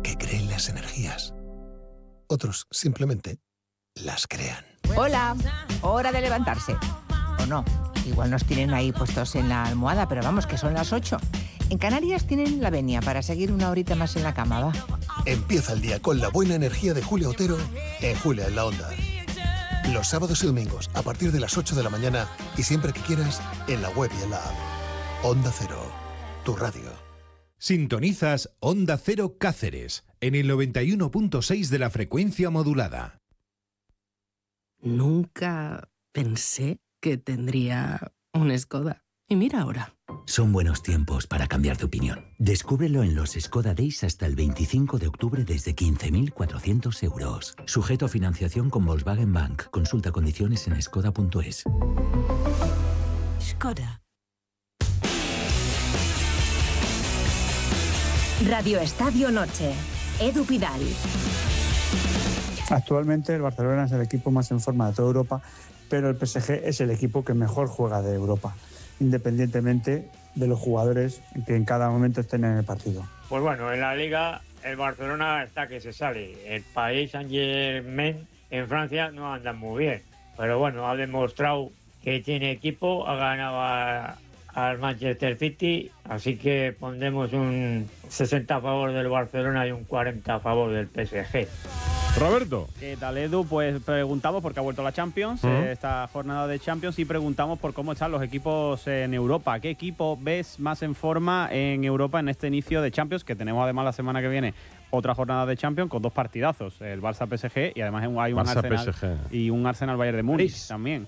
porque creen las energías. Otros simplemente las crean. Hola, hora de levantarse. ¿O no? Igual nos tienen ahí puestos en la almohada, pero vamos, que son las 8. En Canarias tienen la venia para seguir una horita más en la cama, ¿va? Empieza el día con la buena energía de Julia Otero en Julia en la Onda. Los sábados y domingos a partir de las 8 de la mañana y siempre que quieras en la web y en la app. Onda Cero, tu radio. Sintonizas Onda Cero Cáceres en el 91.6 de la frecuencia modulada. Nunca pensé que tendría un Skoda. Y mira ahora. Son buenos tiempos para cambiar de opinión. Descúbrelo en los Skoda Days hasta el 25 de octubre desde 15.400 euros. Sujeto a financiación con Volkswagen Bank. Consulta condiciones en skoda.es. Skoda. Radio Estadio Noche. Edu Pidal. Actualmente el Barcelona es el equipo más en forma de toda Europa, pero el PSG es el equipo que mejor juega de Europa, independientemente de los jugadores que en cada momento estén en el partido. Pues bueno, en la Liga el Barcelona está que se sale. El Paris Saint-Germain en Francia no anda muy bien, pero bueno, ha demostrado que tiene equipo, ha ganado al Manchester City, así que pondremos un 60 a favor del Barcelona y un 40 a favor del PSG. Roberto. ¿Qué tal, Edu? Pues preguntamos porque ha vuelto la Champions, esta jornada de Champions, y preguntamos por cómo están los equipos en Europa. ¿Qué equipo ves más en forma en Europa en este inicio de Champions? Que tenemos además la semana que viene otra jornada de Champions con dos partidazos, el Barça-PSG y además hay un Arsenal y un Arsenal-Bayern de Múnich también.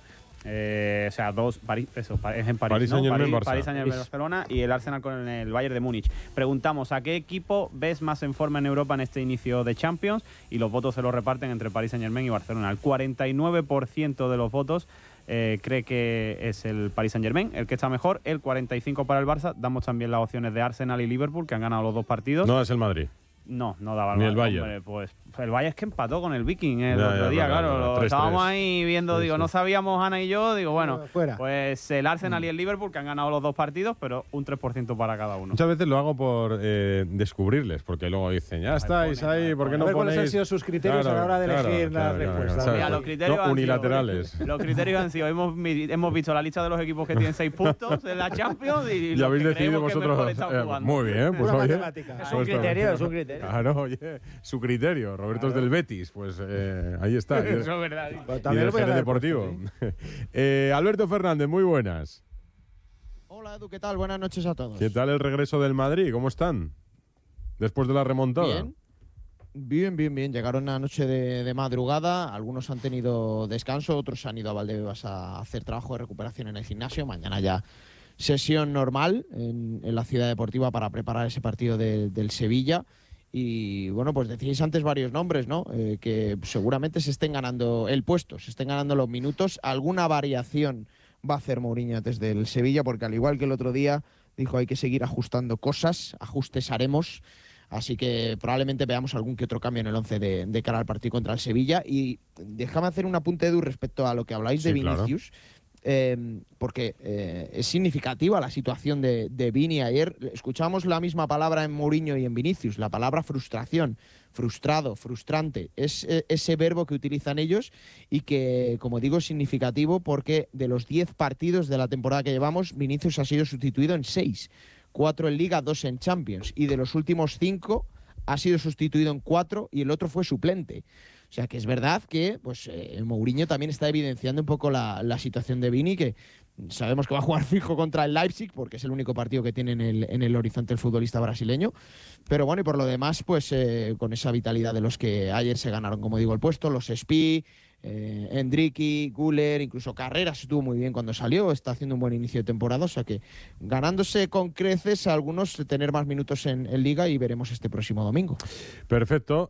O sea, dos, es en París, ¿no? París Saint-Germain Barcelona y el Arsenal con el Bayern de Múnich. Preguntamos, ¿a qué equipo ves más en forma en Europa en este inicio de Champions? Y los votos se los reparten entre París Saint-Germain y Barcelona. El 49% de los votos cree que es el París Saint-Germain el que está mejor, el 45% para el Barça. Damos también las opciones de Arsenal y Liverpool, que han ganado los dos partidos. No es el Madrid. No daba ni el Bayern. Hombre, pues el Bayern es que empató con el Viking el otro día, claro. 3-3. Estábamos ahí viendo, digo, no sabíamos Ana y yo, digo, bueno, fuera. Pues el Arsenal y el Liverpool, que han ganado los dos partidos, pero un 3% para cada uno. Muchas veces lo hago por descubrirles, porque luego dicen, ya estáis ahí, ¿por qué no ponéis? ¿Cuáles han sido sus criterios a la hora de elegir las respuestas? Mira, los criterios no, unilaterales. Los criterios han sido, hemos visto la lista de los equipos que tienen 6 puntos en la Champions y ya habéis decidido vosotros. Muy bien, pues oye. Es un criterio, es un criterio. Claro, oye, su criterio. Roberto es del Betis, pues ahí está. Eso es verdad. Y del Jerez Deportivo. Alberto Fernández, muy buenas. Hola Edu, ¿qué tal? Buenas noches a todos. ¿Qué tal el regreso del Madrid? ¿Cómo están? Después de la remontada. Bien. Llegaron anoche de madrugada, algunos han tenido descanso, otros han ido a Valdebebas a hacer trabajo de recuperación en el gimnasio. Mañana ya sesión normal en la ciudad deportiva para preparar ese partido del Sevilla. Y bueno, pues decíais antes varios nombres, ¿no? Que seguramente se estén ganando el puesto, se estén ganando los minutos. Alguna variación va a hacer Mourinho desde el Sevilla, porque al igual que el otro día dijo hay que seguir ajustando cosas, ajustes haremos. Así que probablemente veamos algún que otro cambio en el 11 de cara al partido contra el Sevilla. Y déjame hacer un apunte, Edu, respecto a lo que habláis de Vinicius. Claro. Porque es significativa la situación de Vini. Ayer escuchamos la misma palabra en Mourinho y en Vinicius, la palabra frustración, frustrado, frustrante. Es ese verbo que utilizan ellos y que, como digo, es significativo porque de los 10 partidos de la temporada que llevamos, Vinicius ha sido sustituido en 6, 4 en Liga, 2 en Champions, y de los últimos 5 ha sido sustituido en 4 y el otro fue suplente. O sea que es verdad que pues Mourinho también está evidenciando un poco la situación de Vini, que sabemos que va a jugar fijo contra el Leipzig porque es el único partido que tiene en el horizonte el futbolista brasileño. Pero bueno, y por lo demás, pues con esa vitalidad de los que ayer se ganaron, como digo, el puesto, los Spi, Endricky, Güler, incluso Carreras estuvo muy bien cuando salió, está haciendo un buen inicio de temporada, o sea que ganándose con creces a algunos tener más minutos en Liga, y veremos este próximo domingo. Perfecto,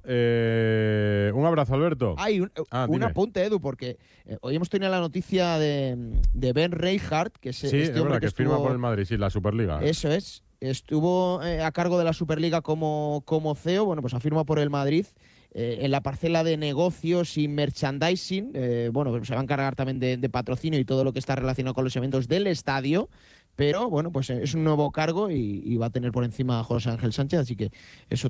un abrazo, Alberto. Hay un apunte, Edu, porque hoy hemos tenido la noticia de Ben Reichardt, que es este hombre que firma por el Madrid, sí, la Superliga. Eso es, estuvo a cargo de la Superliga como CEO, bueno, pues ha firmado por el Madrid. En la parcela de negocios y merchandising, bueno, pues se va a encargar también de patrocinio y todo lo que está relacionado con los eventos del estadio, pero bueno, pues es un nuevo cargo y va a tener por encima a José Ángel Sánchez, así que eso